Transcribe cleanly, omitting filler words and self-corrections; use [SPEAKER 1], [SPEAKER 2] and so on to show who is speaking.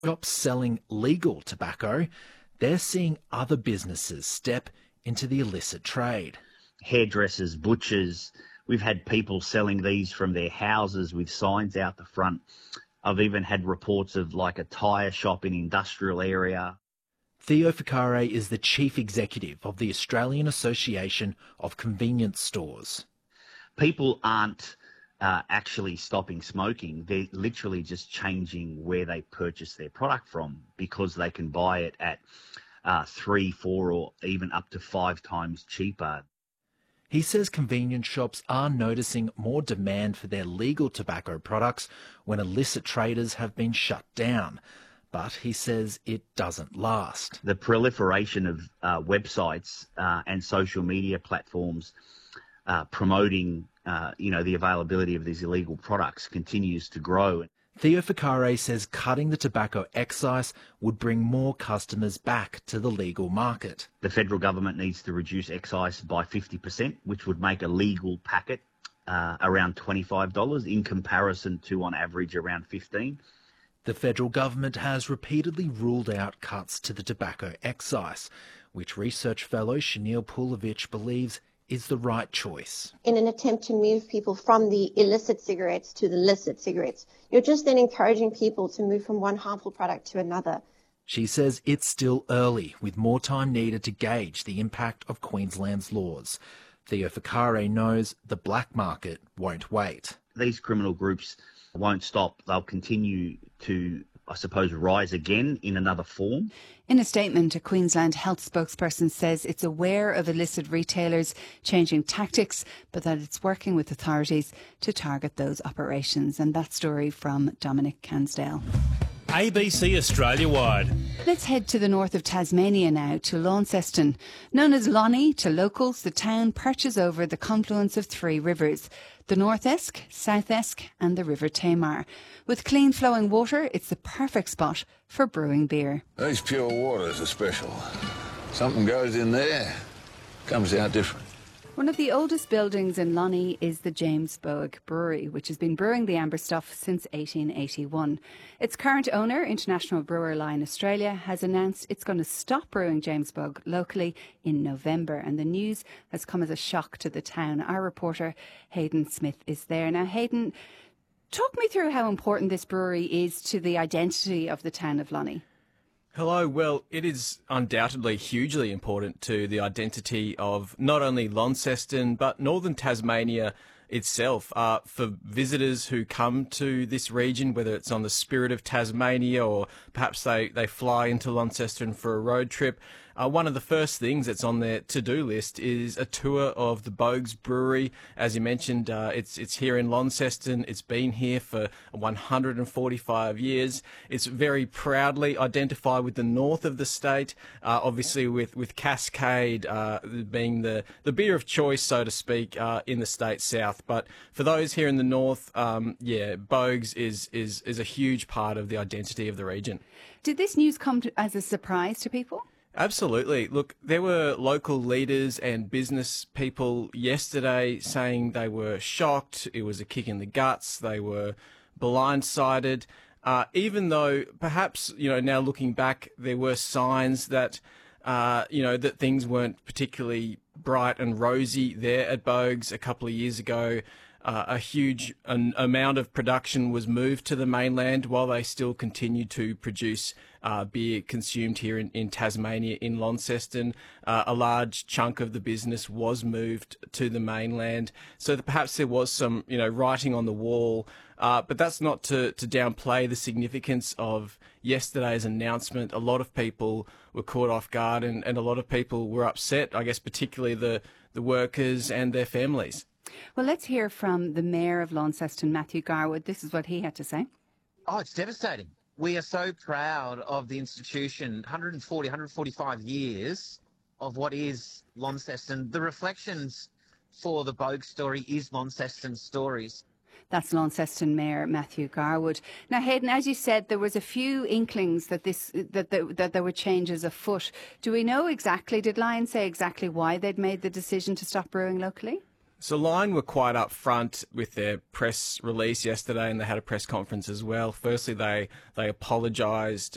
[SPEAKER 1] Shops selling legal tobacco, they're seeing other businesses step into the illicit trade.
[SPEAKER 2] Hairdressers, butchers, we've had people selling these from their houses with signs out the front. I've even had reports of like a tyre shop in industrial area.
[SPEAKER 1] Theo Ficare is the chief executive of the Australian Association of Convenience Stores.
[SPEAKER 2] People aren't actually stopping smoking. They're literally just changing where they purchase their product from because they can buy it at 3, 4 or even up to 5 times cheaper.
[SPEAKER 1] He says convenience shops are noticing more demand for their legal tobacco products when illicit traders have been shut down. But he says it doesn't last.
[SPEAKER 2] The proliferation of websites and social media platforms promoting the availability of these illegal products continues to grow.
[SPEAKER 1] Theo Ficare says cutting the tobacco excise would bring more customers back to the legal market.
[SPEAKER 2] The federal government needs to reduce excise by 50%, which would make a legal packet around $25 in comparison to on average around $15.
[SPEAKER 1] The federal government has repeatedly ruled out cuts to the tobacco excise, which research fellow Shanil Pulovich believes is the right choice.
[SPEAKER 3] In an attempt to move people from the illicit cigarettes to the licit cigarettes, you're just then encouraging people to move from one harmful product to another.
[SPEAKER 1] She says it's still early, with more time needed to gauge the impact of Queensland's laws. Theo Ficare knows the black market won't wait.
[SPEAKER 2] These criminal groups won't stop. They'll continue to, I suppose, rise again in another form.
[SPEAKER 4] In a statement, a Queensland Health spokesperson says it's aware of illicit retailers changing tactics, but that it's working with authorities to target those operations. And that story from Dominic Cansdale.
[SPEAKER 5] ABC Australia-wide.
[SPEAKER 4] Let's head to the north of Tasmania now, to Launceston. Known as Lonnie to locals, the town perches over the confluence of 3 rivers, the North Esk, South Esk and the River Tamar. With clean flowing water, it's the perfect spot for brewing beer.
[SPEAKER 6] These pure waters are special. Something goes in there, comes out different.
[SPEAKER 4] One of the oldest buildings in Lonnie is the James Boag Brewery, which has been brewing the amber stuff since 1881. Its current owner, International Brewer Line Australia, has announced it's going to stop brewing James Boag locally in November, and the news has come as a shock to the town. Our reporter Hayden Smith is there. Now, Hayden, talk me through how important this brewery is to the identity of the town of Lonnie.
[SPEAKER 5] Hello. Well, it is undoubtedly hugely important to the identity of not only Launceston, but northern Tasmania itself. For visitors who come to this region, whether it's on the Spirit of Tasmania or perhaps they fly into Launceston for a road trip, one of the first things that's on their to-do list is a tour of the Boag's Brewery. As you mentioned, it's here in Launceston. It's been here for 145 years. It's very proudly identified with the north of the state, obviously with Cascade being the beer of choice, so to speak, in the state south. But for those here in the north, Boag's is a huge part of the identity of the region.
[SPEAKER 4] Did this news come as a surprise to people?
[SPEAKER 5] Absolutely. Look, there were local leaders and business people yesterday saying they were shocked. It was a kick in the guts. They were blindsided. Even though perhaps, now looking back, there were signs that, that things weren't particularly bright and rosy there at Boag's a couple of years ago. A huge amount of production was moved to the mainland while they still continued to produce beer consumed here in Tasmania, in Launceston. A large chunk of the business was moved to the mainland, so that perhaps there was some, writing on the wall. But that's not to downplay the significance of yesterday's announcement. A lot of people were caught off guard, and a lot of people were upset, I guess, particularly the workers and their families.
[SPEAKER 4] Well, let's hear from the Mayor of Launceston, Matthew Garwood. This is what he had to say.
[SPEAKER 7] Oh, it's devastating. We are so proud of the institution, 145 years of what is Launceston. The reflections for the Boag story is Launceston stories.
[SPEAKER 4] That's Launceston Mayor Matthew Garwood. Now, Hayden, as you said, there was a few inklings that there were changes afoot. Do we know exactly, did Lion say exactly why they'd made the decision to stop brewing locally?
[SPEAKER 5] So Lion were quite upfront with their press release yesterday, and they had a press conference as well. Firstly, they apologised